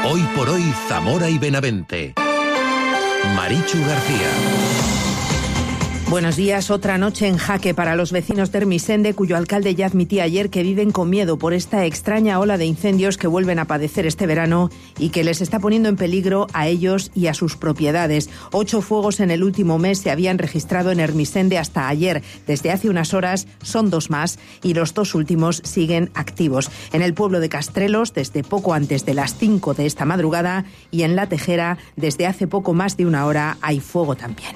Hoy por hoy, Zamora y Benavente. Marichu García. Buenos días. Otra noche en jaque para los vecinos de Ermissende, cuyo alcalde ya admitía ayer que viven con miedo por esta extraña ola de incendios que vuelven a padecer este verano y que les está poniendo en peligro a ellos y a sus propiedades. 8 fuegos en el último mes se habían registrado en Ermissende hasta ayer. Desde hace unas horas son 2 más y los 2 últimos siguen activos. En el pueblo de Castrelos, desde poco antes de las 5 de esta madrugada, y en La Tejera, desde hace poco más de una hora, hay fuego también.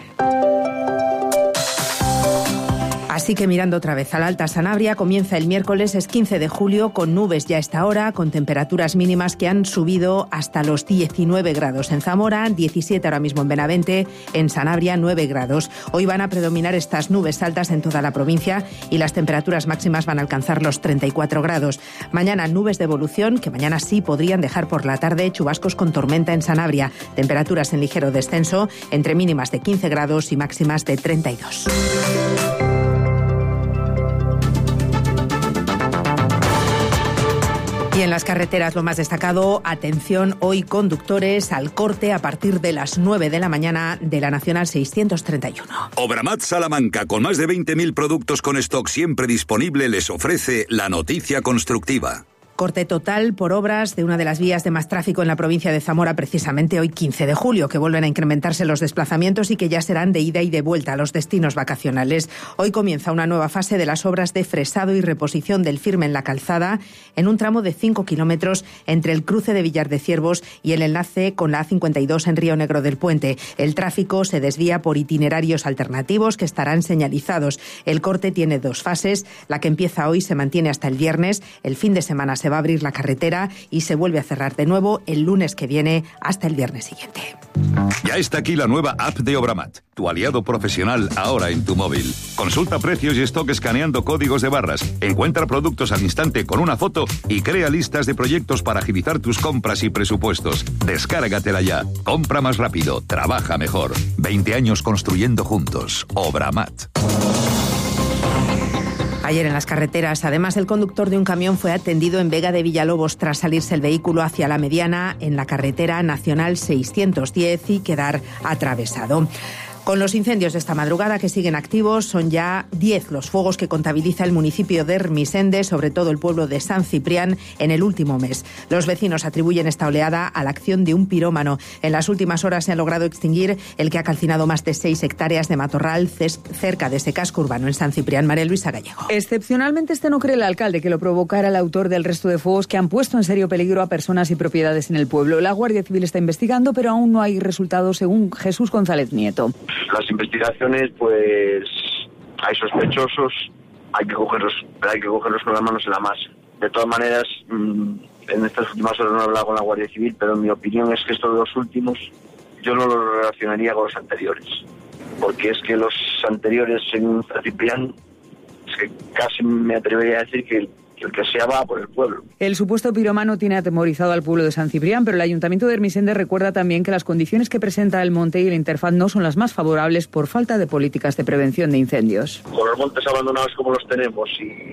Así que mirando otra vez a la Alta Sanabria, comienza el miércoles, es 15 de julio, con nubes ya a esta hora, con temperaturas mínimas que han subido hasta los 19 grados. En Zamora, 17 ahora mismo en Benavente, en Sanabria 9 grados. Hoy van a predominar estas nubes altas en toda la provincia y las temperaturas máximas van a alcanzar los 34 grados. Mañana nubes de evolución, que mañana sí podrían dejar por la tarde chubascos con tormenta en Sanabria. Temperaturas en ligero descenso, entre mínimas de 15 grados y máximas de 32. Y en las carreteras lo más destacado, atención hoy conductores al corte a partir de las 9 de la mañana de la Nacional 631. Obramat Salamanca, con más de 20.000 productos con stock siempre disponible, les ofrece la noticia constructiva. Corte total por obras de una de las vías de más tráfico en la provincia de Zamora, precisamente hoy 15 de julio, que vuelven a incrementarse los desplazamientos y que ya serán de ida y de vuelta a los destinos vacacionales. Hoy comienza una nueva fase de las obras de fresado y reposición del firme en la calzada, en un tramo de 5 kilómetros entre el cruce de Villar de Ciervos y el enlace con la A52 en Río Negro del Puente. El tráfico se desvía por itinerarios alternativos que estarán señalizados. El corte tiene 2 fases. La que empieza hoy se mantiene hasta el viernes. El fin de semana se va a abrir la carretera y se vuelve a cerrar de nuevo el lunes que viene hasta el viernes siguiente. Ya está aquí la nueva app de Obramat, tu aliado profesional ahora en tu móvil. Consulta precios y stock escaneando códigos de barras, encuentra productos al instante con una foto y crea listas de proyectos para agilizar tus compras y presupuestos. Descárgatela ya. Compra más rápido, trabaja mejor. 20 años construyendo juntos. Obramat. Ayer en las carreteras, además, el conductor de un camión fue atendido en Vega de Villalobos tras salirse el vehículo hacia la mediana en la carretera nacional 610 y quedar atravesado. Con los incendios de esta madrugada que siguen activos, son ya 10 los fuegos que contabiliza el municipio de Ermissende, sobre todo el pueblo de San Ciprián, en el último mes. Los vecinos atribuyen esta oleada a la acción de un pirómano. En las últimas horas se ha logrado extinguir el que ha calcinado más de 6 hectáreas de matorral cerca de ese casco urbano en San Ciprián. María Luisa Gallego. Excepcionalmente no cree el alcalde que lo provocara el autor del resto de fuegos que han puesto en serio peligro a personas y propiedades en el pueblo. La Guardia Civil está investigando, pero aún no hay resultados, según Jesús González Nieto. Las investigaciones, pues hay sospechosos, hay que cogerlos con las manos en la masa. De todas maneras, en estas últimas horas no he hablado con la Guardia Civil, pero mi opinión es que estos dos últimos yo no los relacionaría con los anteriores, porque es que los anteriores en San Ciprián, es que casi me atrevería a decir que el que sea va por el pueblo. El supuesto piromano tiene atemorizado al pueblo de San Ciprián, pero el Ayuntamiento de Ermissende recuerda también que las condiciones que presenta el monte y el Interfaz no son las más favorables por falta de políticas de prevención de incendios. Con los montes abandonados como los tenemos y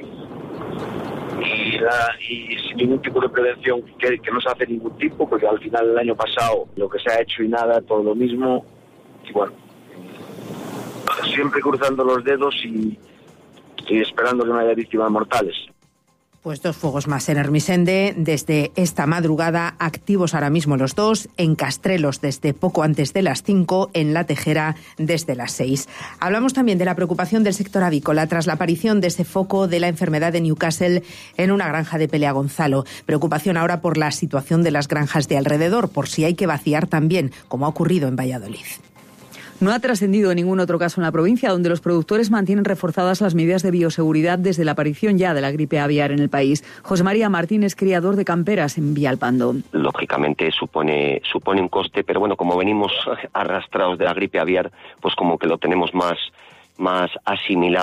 sin ningún tipo de prevención que no se hace ningún tipo, porque al final el año pasado lo que se ha hecho y nada, todo lo mismo, y bueno, siempre cruzando los dedos y esperando que no haya víctimas mortales. Pues 2 fuegos más en Ermissende desde esta madrugada, activos ahora mismo los 2, en Castrelos desde poco antes de las 5, en La Tejera desde las 6. Hablamos también de la preocupación del sector avícola tras la aparición de ese foco de la enfermedad de Newcastle en una granja de Pelea Gonzalo. Preocupación ahora por la situación de las granjas de alrededor, por si hay que vaciar también, como ha ocurrido en Valladolid. No ha trascendido ningún otro caso en la provincia, donde los productores mantienen reforzadas las medidas de bioseguridad desde la aparición ya de la gripe aviar en el país. José María Martín es criador de camperas en Villalpando. Lógicamente supone un coste, pero bueno, como venimos arrastrados de la gripe aviar, pues como que lo tenemos más asimilado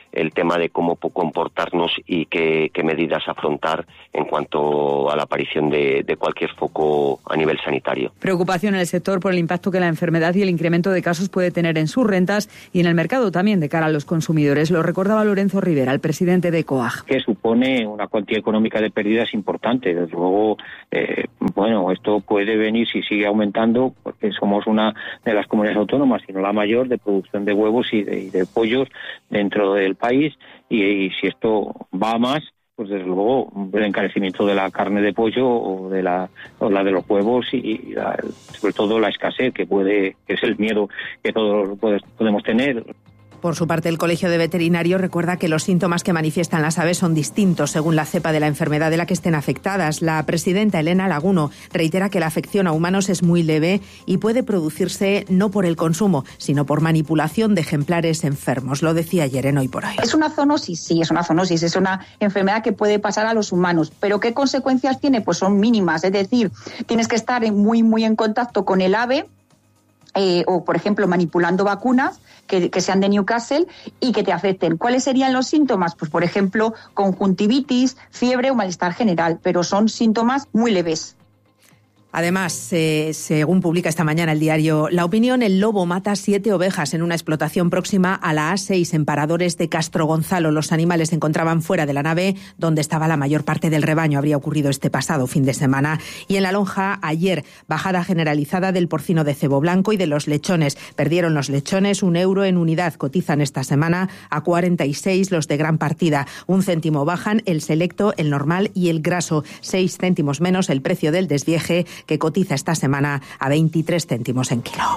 el tema de cómo comportarnos y qué medidas afrontar en cuanto a la aparición de cualquier foco a nivel sanitario. Preocupación en el sector por el impacto que la enfermedad y el incremento de casos puede tener en sus rentas y en el mercado también de cara a los consumidores. Lo recordaba Lorenzo Rivera, el presidente de COAG. Que supone una cuantía económica de pérdidas importante. Desde luego, esto puede venir si sigue aumentando, porque somos una de las comunidades autónomas, si no la mayor, de producción de huevos y de pollos dentro del país, y si esto va a más, pues desde luego el encarecimiento de la carne de pollo o la de los huevos y sobre todo la escasez que es el miedo que todos podemos tener. Por su parte, el Colegio de Veterinarios recuerda que los síntomas que manifiestan las aves son distintos según la cepa de la enfermedad de la que estén afectadas. La presidenta Elena Laguno reitera que la afección a humanos es muy leve y puede producirse no por el consumo, sino por manipulación de ejemplares enfermos. Lo decía ayer en Hoy por Hoy. Es una zoonosis, sí, es una zoonosis, es una enfermedad que puede pasar a los humanos. ¿Pero qué consecuencias tiene? Pues son mínimas, es decir, tienes que estar muy, muy en contacto con el ave, o, por ejemplo, manipulando vacunas que sean de Newcastle y que te afecten. ¿Cuáles serían los síntomas? Pues, por ejemplo, conjuntivitis, fiebre o malestar general, pero son síntomas muy leves. Además, según publica esta mañana el diario La Opinión, el lobo mata 7 ovejas en una explotación próxima a la A6 en Paradores de Castro Gonzalo. Los animales se encontraban fuera de la nave donde estaba la mayor parte del rebaño. Habría ocurrido este pasado fin de semana. Y en La Lonja, ayer, bajada generalizada del porcino de cebo blanco y de los lechones. Perdieron los lechones €1 en unidad. Cotizan esta semana a 46 los de gran partida. 1 céntimo bajan el selecto, el normal y el graso. 6 céntimos menos el precio del desvieje, que cotiza esta semana a 23 céntimos en kilo.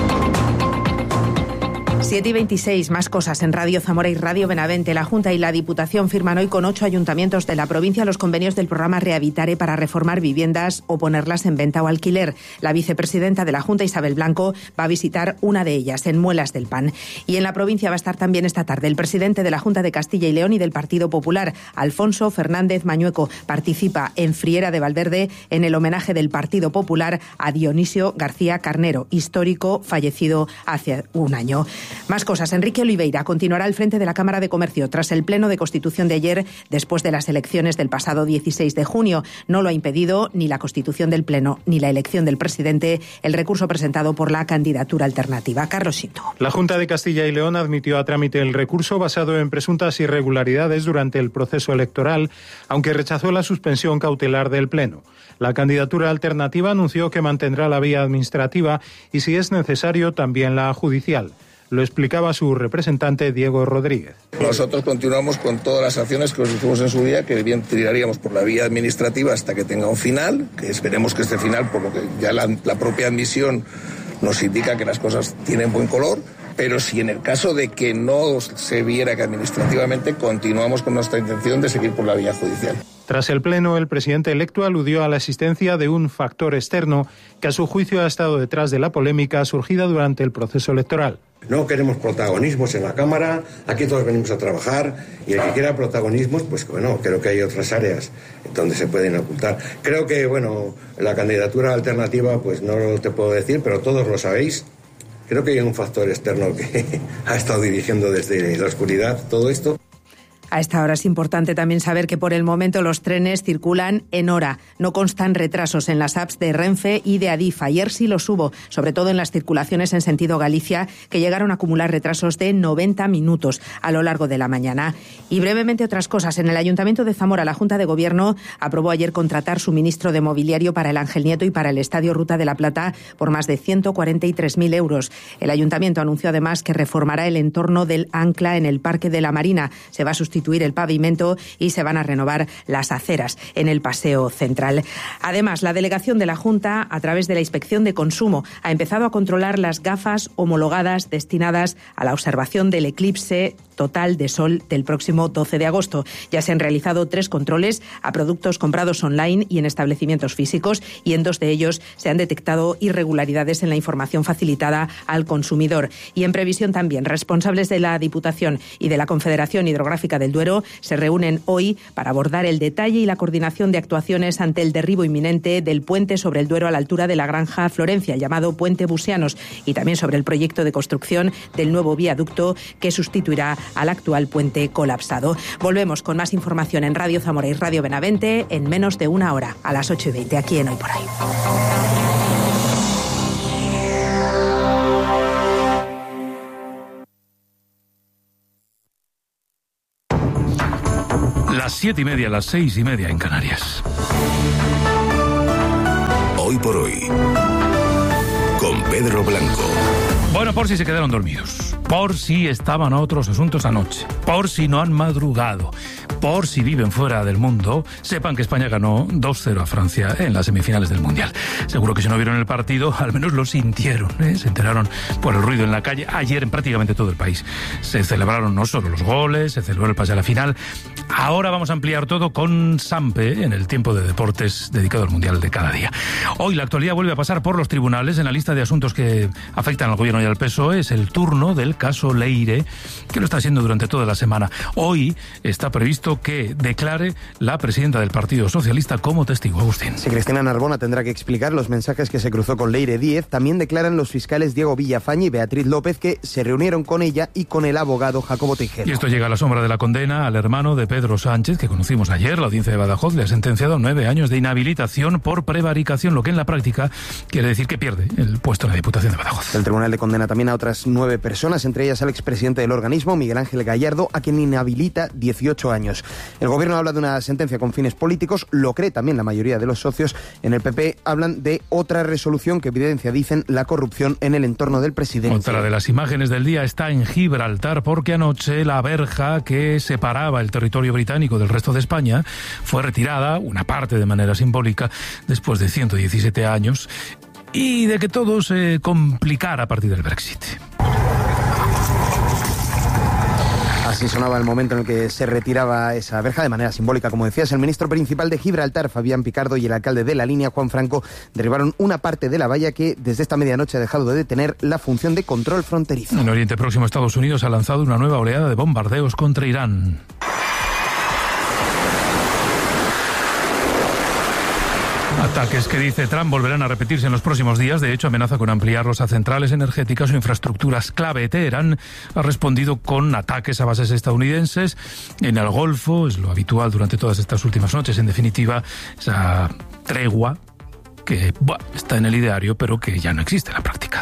7:26, más cosas en Radio Zamora y Radio Benavente. La Junta y la Diputación firman hoy con 8 ayuntamientos de la provincia los convenios del programa Rehabilitare para reformar viviendas o ponerlas en venta o alquiler. La vicepresidenta de la Junta, Isabel Blanco, va a visitar una de ellas, en Muelas del Pan. Y en la provincia va a estar también esta tarde el presidente de la Junta de Castilla y León y del Partido Popular, Alfonso Fernández Mañueco. Participa en Friera de Valverde en el homenaje del Partido Popular a Dionisio García Carnero, histórico fallecido hace un año. Más cosas. Enrique Oliveira continuará al frente de la Cámara de Comercio tras el pleno de Constitución de ayer, después de las elecciones del pasado 16 de junio. No lo ha impedido ni la Constitución del Pleno ni la elección del presidente el recurso presentado por la candidatura alternativa. Carlos Sito. La Junta de Castilla y León admitió a trámite el recurso basado en presuntas irregularidades durante el proceso electoral, aunque rechazó la suspensión cautelar del Pleno. La candidatura alternativa anunció que mantendrá la vía administrativa y, si es necesario, también la judicial. Lo explicaba su representante Diego Rodríguez. Nosotros continuamos con todas las acciones que os dijimos en su día, que bien tiraríamos por la vía administrativa hasta que tenga un final, que esperemos que este final, por lo que ya la propia admisión nos indica que las cosas tienen buen color, pero si en el caso de que no se viera que administrativamente, continuamos con nuestra intención de seguir por la vía judicial. Tras el Pleno, el presidente electo aludió a la existencia de un factor externo que a su juicio ha estado detrás de la polémica surgida durante el proceso electoral. No queremos protagonismos en la Cámara, aquí todos venimos a trabajar y el que quiera protagonismos, pues bueno, creo que hay otras áreas donde se pueden ocultar. Creo que, bueno, la candidatura alternativa, pues no te puedo decir, pero todos lo sabéis. Creo que hay un factor externo que ha estado dirigiendo desde la oscuridad todo esto. A esta hora es importante también saber que por el momento los trenes circulan en hora. No constan retrasos en las apps de Renfe y de Adif. Ayer sí los hubo, sobre todo en las circulaciones en sentido Galicia, que llegaron a acumular retrasos de 90 minutos a lo largo de la mañana. Y brevemente otras cosas. En el Ayuntamiento de Zamora, la Junta de Gobierno aprobó ayer contratar suministro de mobiliario para el Ángel Nieto y para el Estadio Ruta de la Plata por más de 143.000 euros. El Ayuntamiento anunció además que reformará el entorno del Ancla en el Parque de la Marina. Se va a sustituir el pavimento y se van a renovar las aceras en el Paseo Central. Además, la delegación de la Junta, a través de la Inspección de Consumo, ha empezado a controlar las gafas homologadas destinadas a la observación del eclipse total de sol del próximo 12 de agosto. Ya se han realizado 3 controles a productos comprados online y en establecimientos físicos, y en 2 de ellos se han detectado irregularidades en la información facilitada al consumidor. Y en previsión también, responsables de la Diputación y de la Confederación Hidrográfica de del Duero se reúnen hoy para abordar el detalle y la coordinación de actuaciones ante el derribo inminente del puente sobre el Duero a la altura de la Granja Florencia, el llamado Puente Busianos, y también sobre el proyecto de construcción del nuevo viaducto que sustituirá al actual puente colapsado. Volvemos con más información en Radio Zamora y Radio Benavente en menos de una hora, a las 8:20, aquí en Hoy por Hoy. Las 7:30, las 6:30 en Canarias. Hoy por Hoy, con Pedro Blanco. Bueno, por si se quedaron dormidos, por si estaban otros asuntos anoche, por si no han madrugado, por si viven fuera del mundo, sepan que España ganó 2-0 a Francia en las semifinales del Mundial. Seguro que si no vieron el partido, al menos lo sintieron, se enteraron por el ruido en la calle. Ayer en prácticamente todo el país se celebraron no solo los goles, se celebró el pase a la final. Ahora vamos a ampliar todo con Sampe en el tiempo de deportes dedicado al Mundial de cada día. Hoy la actualidad vuelve a pasar por los tribunales. En la lista de asuntos que afectan al gobierno y al PSOE es el turno del caso Leire, que lo está haciendo durante toda la semana. Hoy está previsto que declare la presidenta del Partido Socialista como testigo. Agustín. Sí, Cristina Narbona tendrá que explicar los mensajes que se cruzó con Leire Díez. También declaran los fiscales Diego Villafañe y Beatriz López, que se reunieron con ella y con el abogado Jacobo Tejero. Y esto llega a la sombra de la condena al hermano de Pedro Sánchez, que conocimos ayer. La audiencia de Badajoz le ha sentenciado a 9 años de inhabilitación por prevaricación, lo que en la práctica quiere decir que pierde el puesto en la Diputación de Badajoz. El tribunal le condena también a otras 9 personas, entre ellas al expresidente del organismo, Miguel Ángel Gallardo, a quien inhabilita 18 años. El gobierno habla de una sentencia con fines políticos, lo cree también la mayoría de los socios. En el PP hablan de otra resolución que evidencia, dicen, la corrupción en el entorno del presidente. Otra de las imágenes del día está en Gibraltar, porque anoche la verja que separaba el territorio británico del resto de España fue retirada, una parte de manera simbólica, después de 117 años, y de que todo se complicara a partir del Brexit. Así sonaba el momento en el que se retiraba esa verja de manera simbólica. Como decías, el ministro principal de Gibraltar, Fabián Picardo, y el alcalde de La Línea, Juan Franco, derribaron una parte de la valla que desde esta medianoche ha dejado de tener la función de control fronterizo. En Oriente Próximo, Estados Unidos ha lanzado una nueva oleada de bombardeos contra Irán. Ataques que, dice Trump, volverán a repetirse en los próximos días. De hecho, amenaza con ampliarlos a centrales energéticas o infraestructuras clave. Teherán ha respondido con ataques a bases estadounidenses en el Golfo. Es lo habitual durante todas estas últimas noches. En definitiva, esa tregua que está en el ideario, pero que ya no existe en la práctica.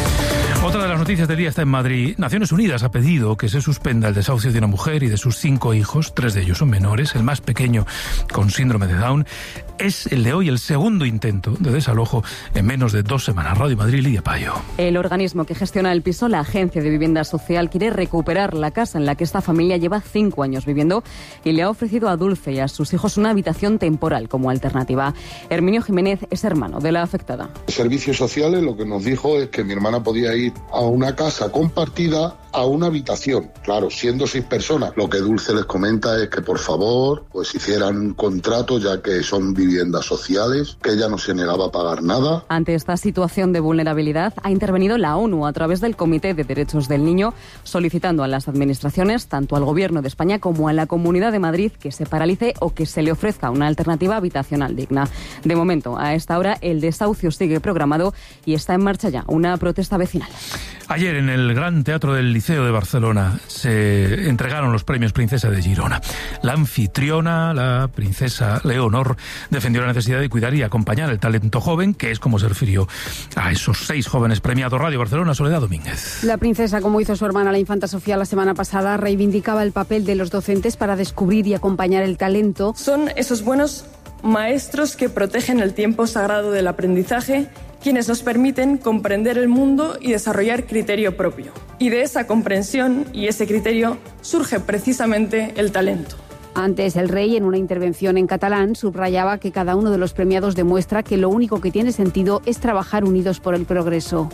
Otra de las noticias del día está en Madrid. Naciones Unidas ha pedido que se suspenda el desahucio de una mujer y de sus 5 hijos. 3 de ellos son menores. El más pequeño, con síndrome de Down, es el de hoy el segundo intento de desalojo en menos de 2 semanas. Radio Madrid, Lidia Payo. El organismo que gestiona el piso, la Agencia de Vivienda Social, quiere recuperar la casa en la que esta familia lleva 5 años viviendo y le ha ofrecido a Dulce y a sus hijos una habitación temporal como alternativa. Herminio Jiménez es hermano de la afectada. Servicios sociales lo que nos dijo es que mi hermana podía ir a una casa compartida a una habitación, claro, siendo 6 personas. Lo que Dulce les comenta es que por favor pues hicieran un contrato, ya que son viviendas sociales, que ella no se negaba a pagar nada. Ante esta situación de vulnerabilidad ha intervenido la ONU a través del Comité de Derechos del Niño, solicitando a las administraciones, tanto al Gobierno de España como a la Comunidad de Madrid, que se paralice o que se le ofrezca una alternativa habitacional digna. De momento, a esta hora, el desahucio sigue programado y está en marcha ya una protesta vecinal. Ayer en el Gran Teatro del Liceo de Barcelona se entregaron los premios Princesa de Girona. La anfitriona, la princesa Leonor, defendió la necesidad de cuidar y acompañar el talento joven, que es como se refirió a esos 6 jóvenes premiados. Radio Barcelona, Soledad Domínguez. La princesa, como hizo su hermana la infanta Sofía la semana pasada, reivindicaba el papel de los docentes para descubrir y acompañar el talento. Son esos buenos maestros que protegen el tiempo sagrado del aprendizaje, quienes nos permiten comprender el mundo y desarrollar criterio propio. Y de esa comprensión y ese criterio surge precisamente el talento. Antes, el rey, en una intervención en catalán, subrayaba que cada uno de los premiados demuestra que lo único que tiene sentido es trabajar unidos por el progreso.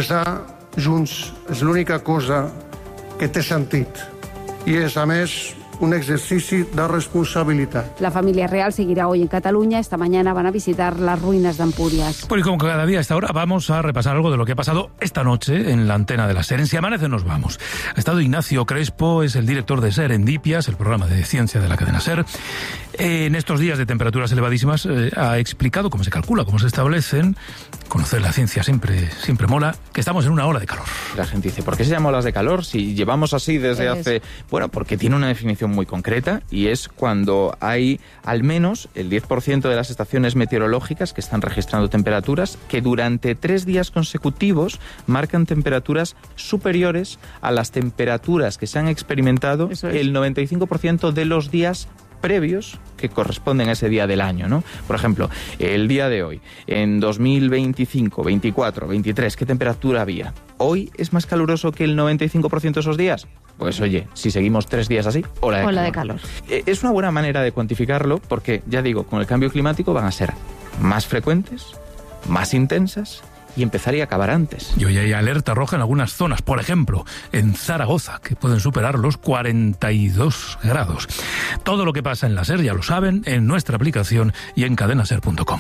Progressar junts és l'única cosa que té sentit. I és, a més, un exercici de responsabilitat. La familia real seguirá hoy en Cataluña. Esta mañana van a visitar las ruinas de Ampurias. Pues como cada día a esta hora vamos a repasar algo de lo que ha pasado esta noche en la antena de la SER. En Si Amanece nos vamos. Ha estado Ignacio Crespo, es el director de Serendipias, el programa de ciencia de la cadena SER. En estos días de temperaturas elevadísimas ha explicado cómo se calcula, cómo se establecen. Conocer la ciencia siempre mola, que estamos en una ola de calor. La gente dice, ¿por qué se llama olas de calor si llevamos así desde hace...? Bueno, porque tiene una definición muy concreta y es cuando hay al menos el 10% de las estaciones meteorológicas que están registrando temperaturas que durante 3 días consecutivos marcan temperaturas superiores a las temperaturas que se han experimentado el 95% de los días previos que corresponden a ese día del año, ¿no? Por ejemplo, el día de hoy, en 2025, 24, 23, ¿qué temperatura había? ¿Hoy es más caluroso que el 95% de esos días? Pues oye, si seguimos 3 días así, ola de calor. Es una buena manera de cuantificarlo porque, ya digo, con el cambio climático van a ser más frecuentes, más intensas y empezar y acabar antes. Y hoy hay alerta roja en algunas zonas, por ejemplo, en Zaragoza, que pueden superar los 42 grados. Todo lo que pasa en la SER ya lo saben en nuestra aplicación y en cadenaser.com.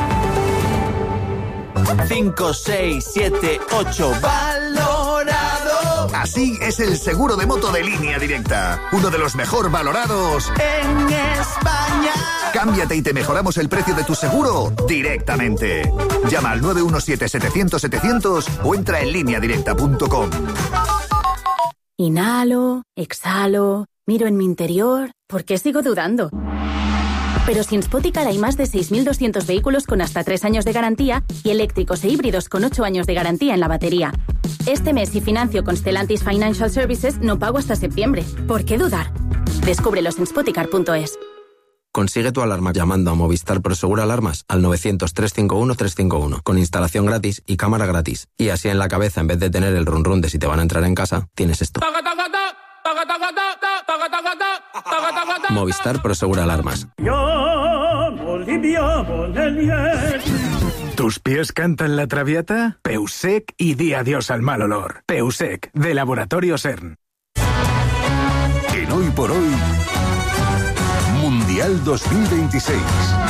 5, 6, 7, 8, valorado. Así es el seguro de moto de Línea Directa, uno de los mejor valorados en España. Cámbiate y te mejoramos el precio de tu seguro directamente. Llama al 917-700-700 o entra en lineadirecta.com. Inhalo, exhalo, miro en mi interior. ¿Por qué sigo dudando? Pero si en Spoticar hay más de 6.200 vehículos con hasta 3 años de garantía y eléctricos e híbridos con 8 años de garantía en la batería. Este mes, si financio con Stellantis Financial Services, no pago hasta septiembre. ¿Por qué dudar? Descúbrelos en spoticar.es. Consigue tu alarma llamando a Movistar Prosegur Alarmas al 900-351-351 con instalación gratis y cámara gratis. Y así en la cabeza, en vez de tener el run run de si te van a entrar en casa, tienes esto. Movistar Prosegur Alarmas. ¿Tus pies cantan la traviata? Peusec y di adiós al mal olor. Peusec, de Laboratorio CERN. En Hoy por Hoy, Mundial 2026.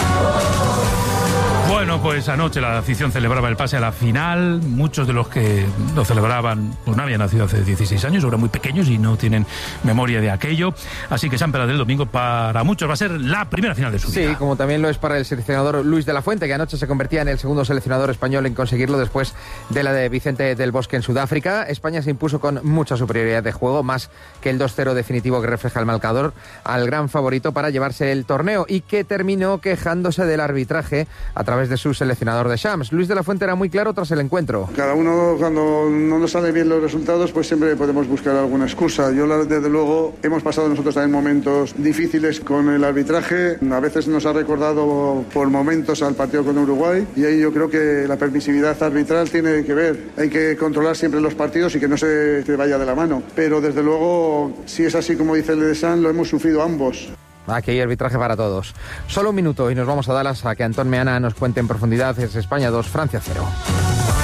Bueno, pues anoche la afición celebraba el pase a la final. Muchos de los que lo celebraban pues no habían nacido hace 16 años, eran muy pequeños y no tienen memoria de aquello. Así que San Pedro del Domingo para muchos va a ser la primera final de su vida. Sí, como también lo es para el seleccionador Luis de la Fuente, que anoche se convertía en el segundo seleccionador español en conseguirlo después de la de Vicente del Bosque en Sudáfrica. España se impuso con mucha superioridad de juego, más que el 2-0 definitivo que refleja el marcador, al gran favorito para llevarse el torneo y que terminó quejándose del arbitraje a través de su seleccionador de Shams. Luis de la Fuente era muy claro tras el encuentro. Cada uno, cuando no nos salen bien los resultados, pues siempre podemos buscar alguna excusa. Desde luego, hemos pasado nosotros también momentos difíciles con el arbitraje. A veces nos ha recordado por momentos al partido con Uruguay y ahí yo creo que la permisividad arbitral tiene que ver. Hay que controlar siempre los partidos y que no se te vaya de la mano. Pero desde luego, si es así como dice el de San, lo hemos sufrido ambos. Aquí hay arbitraje para todos. Solo un minuto y nos vamos a Dallas a que Antón Meana nos cuente en profundidad. Es España 2, Francia 0.